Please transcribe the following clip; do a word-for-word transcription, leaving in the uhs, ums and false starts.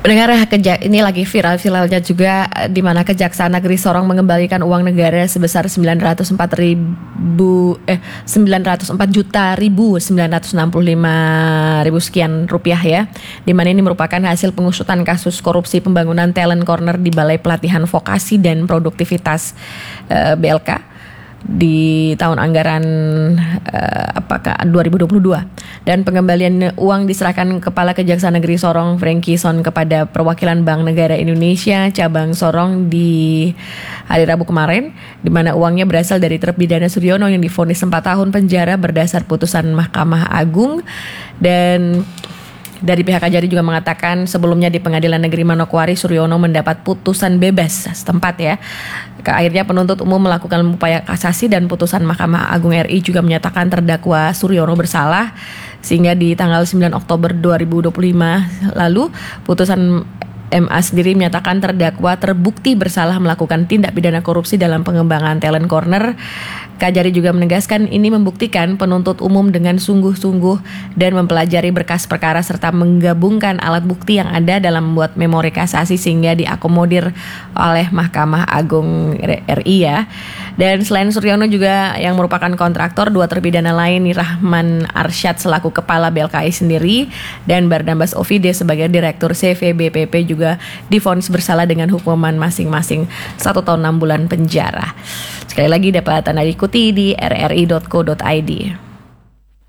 Pendengar, kejak ini lagi viral-viralnya juga di mana Kejaksaan Negeri Sorong mengembalikan uang negara sebesar sembilan ratus empat ribu eh sembilan ratus empat juta ribu sembilan ratus enam puluh lima ribu sekian rupiah ya. Di mana ini merupakan hasil pengusutan kasus korupsi pembangunan talent corner di Balai Pelatihan Vokasi dan Produktivitas eh, B L K di tahun anggaran uh, apakah dua ribu dua puluh dua, dan pengembalian uang diserahkan Kepala Kejaksaan Negeri Sorong Franky Son kepada perwakilan Bank Negara Indonesia cabang Sorong di hari Rabu kemarin, di mana uangnya berasal dari terpidana Suryono yang divonis empat tahun penjara berdasar putusan Mahkamah Agung. Dan dari pihak Kajari juga mengatakan sebelumnya di Pengadilan Negeri Manokwari Suryono mendapat putusan bebas setempat ya. Akhirnya penuntut umum melakukan upaya kasasi dan putusan Mahkamah Agung R I juga menyatakan terdakwa Suryono bersalah, sehingga di tanggal sembilan Oktober dua ribu dua puluh lima lalu putusan M A sendiri menyatakan terdakwa terbukti bersalah melakukan tindak pidana korupsi dalam pengembangan talent corner. Kajari juga menegaskan ini membuktikan penuntut umum dengan sungguh-sungguh dan mempelajari berkas perkara serta menggabungkan alat bukti yang ada dalam membuat memori kasasi sehingga diakomodir oleh Mahkamah Agung R I ya. Dan selain Suryono juga yang merupakan kontraktor, dua terpidana lain Rahman Arsyad selaku Kepala B L K I sendiri dan Barnabas Ovide sebagai Direktur C V B P P juga divonis bersalah dengan hukuman masing-masing satu tahun enam bulan penjara. Sekali lagi dapat Anda ikuti di r r i dot co dot i d.